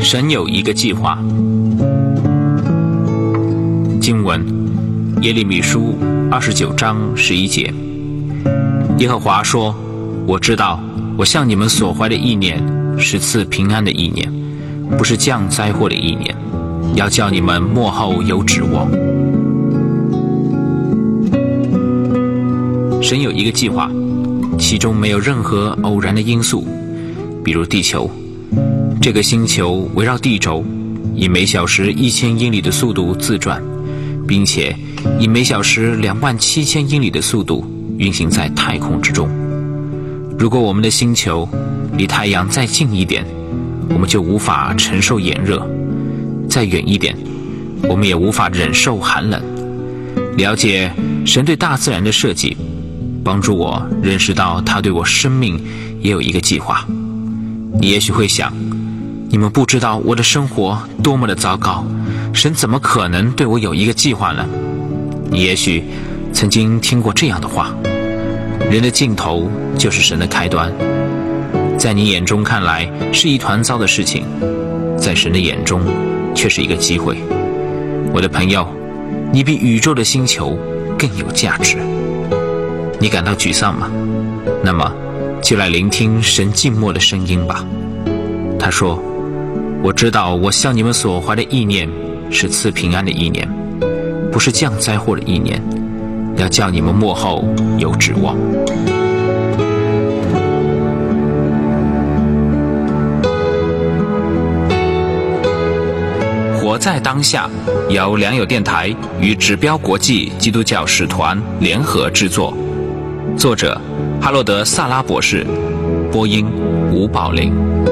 神有一个计划。经文：耶利米书29章11节。耶和华说：我知道，我向你们所怀的意念是赐平安的意念，不是降灾祸的意念，要叫你们末后有指望。神有一个计划，其中没有任何偶然的因素，比如地球。这个星球围绕地轴，以每小时1000英里的速度自转，并且以每小时27000英里的速度运行在太空之中。如果我们的星球离太阳再近一点，我们就无法承受炎热；再远一点，我们也无法忍受寒冷。了解神对大自然的设计，帮助我认识到他对我生命也有一个计划。你也许会想，你们不知道我的生活多么的糟糕，神怎么可能对我有一个计划呢？你也许曾经听过这样的话，人的尽头就是神的开端。在你眼中看来是一团糟的事情，在神的眼中却是一个机会。我的朋友，你比宇宙的星球更有价值。你感到沮丧吗？那么就来聆听神静默的声音吧。他说：我知道我向你们所怀的意念是赐平安的意念，不是降灾祸的意念，要叫你们末后有指望。活在当下由良友电台与指标国际基督教使团联合制作，作者哈洛德·萨拉博士，播音吴宝林。